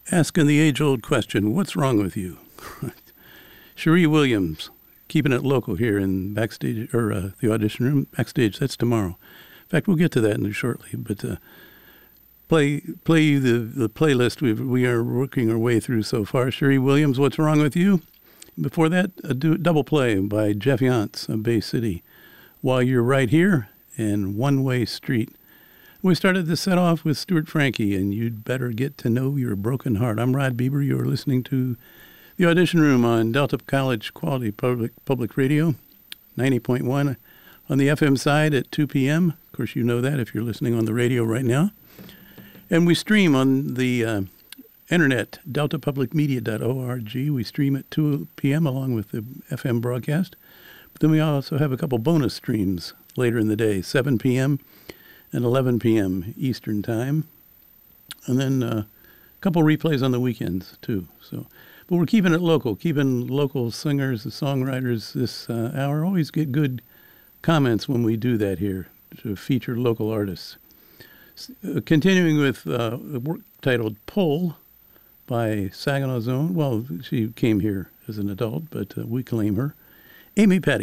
Asking the age-old question, what's wrong with you? Cherie Williams, keeping it local here in backstage, or the audition room. Backstage, that's tomorrow. In fact, we'll get to that shortly, but play you the playlist we are working our way through so far. Cherie Williams, What's Wrong With You? Before that, a double play by Jeff Yantz of Bay City, While You're Right Here, and One Way Street. We started the set off with Stuart Frankie, and You'd Better Get to Know Your Broken Heart. I'm Rod Bieber. You're listening to the Audition Room on Delta College Quality Public Radio, 90.1 on the FM side at 2 p.m. Of course, you know that if you're listening on the radio right now. And we stream on the internet, deltapublicmedia.org. We stream at 2 p.m. along with the FM broadcast. But then we also have a couple bonus streams later in the day, 7 p.m. and 11 p.m. Eastern Time. And then a couple replays on the weekends, too. But we're keeping it local, keeping local singers, the songwriters this hour. Always get good comments when we do that here to feature local artists. Continuing with a work titled Pull by Saginaw Zone. Well, she came here as an adult, but we claim her. Amy Petty.